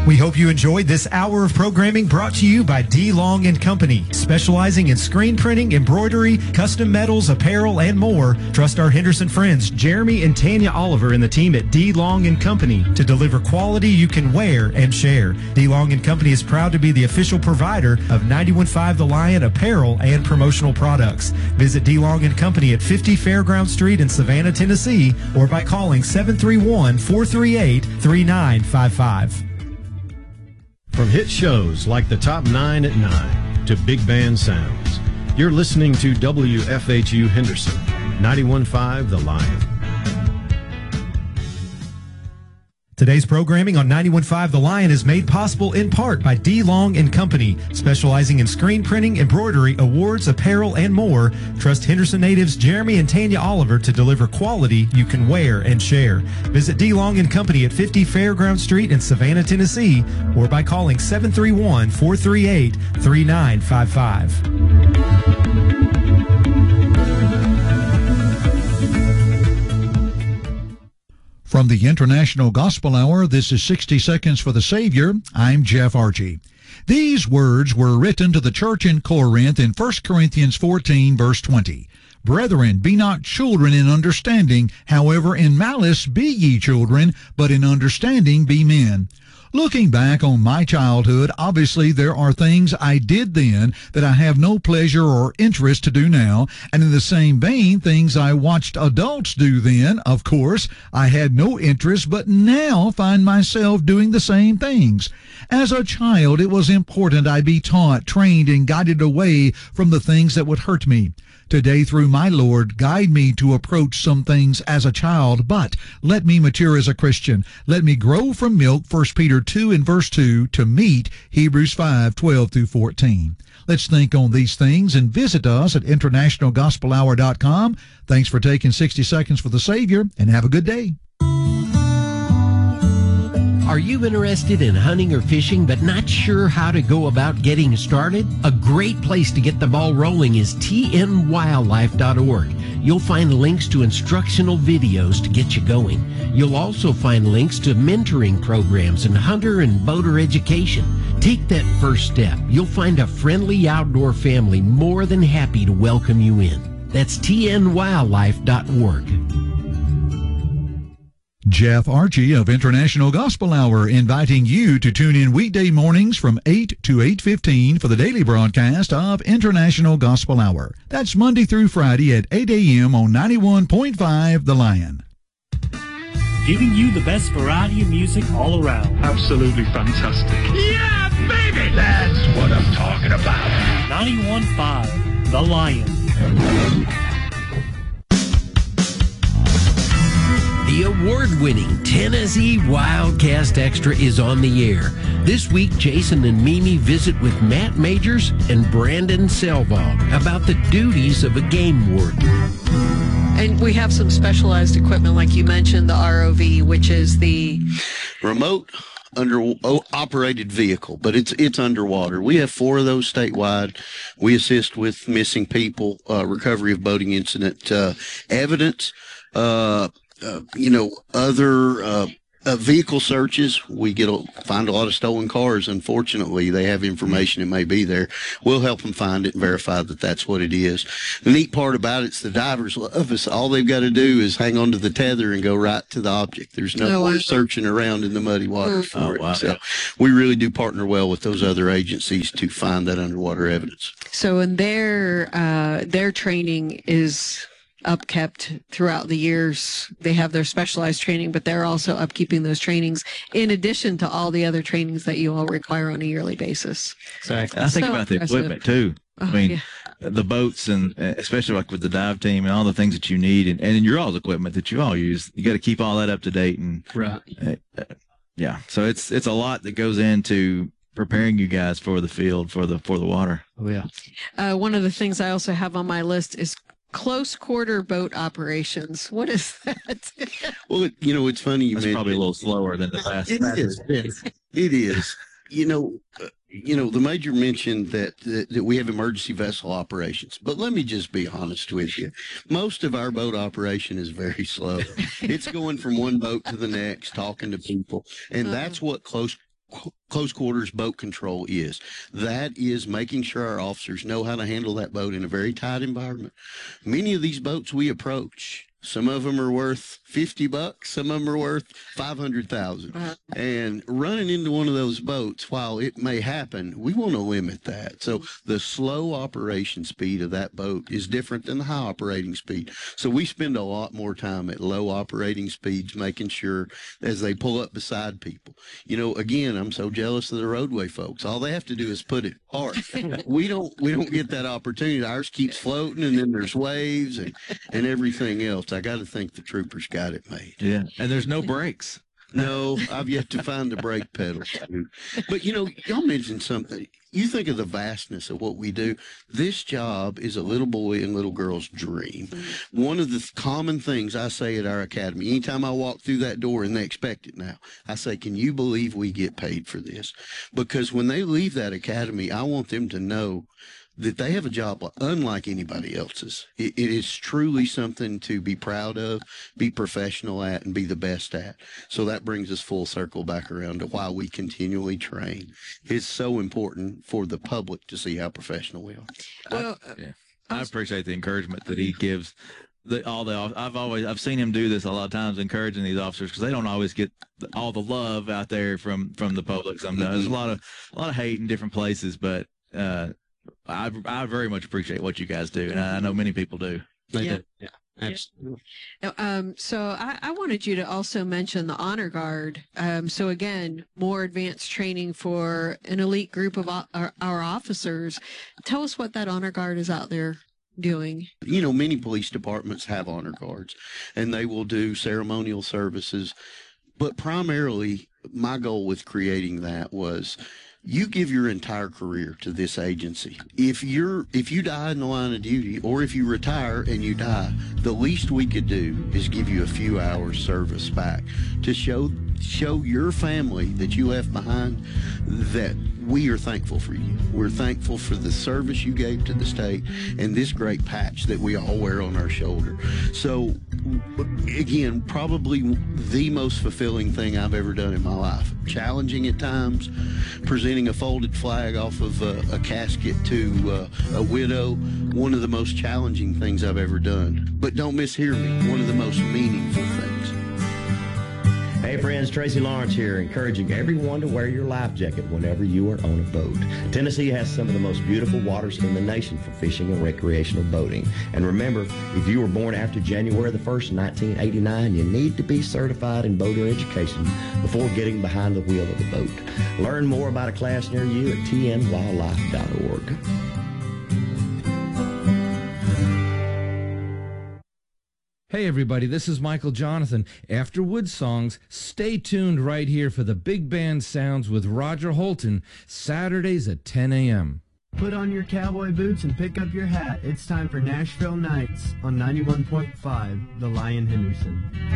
We hope you enjoyed this hour of programming brought to you by D. Long & Company, specializing in screen printing, embroidery, custom metals, apparel, and more. Trust our Henderson friends, Jeremy and Tanya Oliver and the team at D. Long & Company to deliver quality you can wear and share. D. Long & Company is proud to be the official provider of 91.5 The Lion apparel and promotional products. Visit D. Long & Company at 50 Fairground Street in Savannah, Tennessee, or by calling 731-438-3955. From hit shows like The Top 9 at 9 to big band sounds, you're listening to WFHU Henderson, 91.5 The Lion. Today's programming on 91.5 The Lion is made possible in part by D. Long & Company, specializing in screen printing, embroidery, awards, apparel, and more. Trust Henderson natives Jeremy and Tanya Oliver to deliver quality you can wear and share. Visit D. Long & Company at 50 Fairground Street in Savannah, Tennessee, or by calling 731-438-3955. From the International Gospel Hour, this is 60 Seconds for the Savior. I'm Jeff Archie. These words were written to the church in Corinth in 1 Corinthians 14, verse 20. Brethren, be not children in understanding, however in malice be ye children, but in understanding be men. Looking back on my childhood, obviously there are things I did then that I have no pleasure or interest to do now, and in the same vein, things I watched adults do then, of course, I had no interest, but now find myself doing the same things. As a child, it was important I be taught, trained, and guided away from the things that would hurt me. Today, through my Lord, guide me to approach some things as a child, but let me mature as a Christian. Let me grow from milk, 1 Peter 2 and verse 2, to meet Hebrews 5, 12 through 14. Let's think on these things and visit us at internationalgospelhour.com. Thanks for taking 60 Seconds for the Savior, and have a good day. Are you interested in hunting or fishing but not sure how to go about getting started? A great place to get the ball rolling is tnwildlife.org. You'll find links to instructional videos to get you going. You'll also find links to mentoring programs and hunter and boater education. Take that first step. You'll find a friendly outdoor family more than happy to welcome you in. That's tnwildlife.org. Jeff Archie of International Gospel Hour inviting you to tune in weekday mornings from 8 to 8:15 for the daily broadcast of International Gospel Hour. That's Monday through Friday at 8 a.m. on 91.5 The Lion. Giving you the best variety of music all around. Absolutely fantastic. Yeah, baby! That's what I'm talking about. 91.5 The Lion. The award-winning Tennessee Wildcast Extra is on the air. This week, Jason and Mimi visit with Matt Majors and Brandon Selvog about the duties of a game warden. And we have some specialized equipment, like you mentioned, the ROV, which is the remote operated vehicle, but it's underwater. We have 4 of those statewide. We assist with missing people, recovery of boating incident evidence, other vehicle searches. We find a lot of stolen cars. Unfortunately, they have information that may be there. We'll help them find it and verify that that's what it is. The neat part about it's the divers love us. All they've got to do is hang on to the tether and go right to the object. There's no more searching around in the muddy water for it. Wow. So we really do partner well with those other agencies to find that underwater evidence. So in their training is upkept throughout the years. They have their specialized training, but they're also upkeeping those trainings in addition to all the other trainings that you all require on a yearly basis. Exactly. I think about the equipment too. The boats, and especially like with the dive team and all the things that you need, and in your all's equipment that you all use, you got to keep all that up to date. And yeah, so it's a lot that goes into preparing you guys for the field, for the water. Oh yeah. One of the things I also have on my list is close quarter boat operations. What is that? Well, it's funny. It's probably a little slower than the fast. It is. The major mentioned that we have emergency vessel operations, but let me just be honest with you. Most of our boat operation is very slow. It's going from one boat to the next, talking to people, and that's what close close quarters boat control is. That is making sure our officers know how to handle that boat in a very tight environment. Many of these boats we approach, some of them are worth $50, some of them are worth $500,000. And running into one of those boats, while it may happen, we want to limit that. So the slow operation speed of that boat is different than the high operating speed. So we spend a lot more time at low operating speeds, making sure as they pull up beside people. You know, again, I'm so jealous of the roadway folks. All they have to do is put it hard. We don't get that opportunity. Ours keeps floating, and then there's waves and everything else. I got to think the troopers got it made. Yeah, and there's no brakes. No, I've yet to find the brake pedal. But, you know, y'all mentioned something. You think of the vastness of what we do. This job is a little boy and little girl's dream. One of the common things I say at our academy, anytime I walk through that door, and they expect it now, I say, can you believe we get paid for this? Because when they leave that academy, I want them to know that they have a job unlike anybody else's. It is truly something to be proud of, be professional at, and be the best at. So that brings us full circle back around to why we continually train. It's so important for the public to see how professional we are. Well, I appreciate the encouragement that he gives. I've seen him do this a lot of times, encouraging these officers, because they don't always get all the love out there from the public. Sometimes there's a lot of hate in different places, but I very much appreciate what you guys do, and I know many people do. Yeah, absolutely. So I wanted you to also mention the Honor Guard. So again, more advanced training for an elite group of our officers. Tell us what that Honor Guard is out there doing. You know, many police departments have Honor Guards, and they will do ceremonial services. But primarily, my goal with creating that was, you give your entire career to this agency. If you die in the line of duty, or if you retire and you die, the least we could do is give you a few hours service back to show your family that you left behind that we are thankful for you. We're thankful for the service you gave to the state and this great patch that we all wear on our shoulder. So, again, probably the most fulfilling thing I've ever done in my life. Challenging at times, presenting a folded flag off of a casket to a widow, one of the most challenging things I've ever done. But don't mishear me, one of the most meaningful things. Hey friends, Tracy Lawrence here, encouraging everyone to wear your life jacket whenever you are on a boat. Tennessee has some of the most beautiful waters in the nation for fishing and recreational boating. And remember, if you were born after January the 1st, 1989, you need to be certified in boater education before getting behind the wheel of the boat. Learn more about a class near you at tnwildlife.org. Hey everybody, this is Michael Jonathan. After Wood Songs, stay tuned right here for the Big Band Sounds with Roger Holton, Saturdays at 10 a.m. Put on your cowboy boots and pick up your hat. It's time for Nashville Nights on 91.5, The Lion Henderson.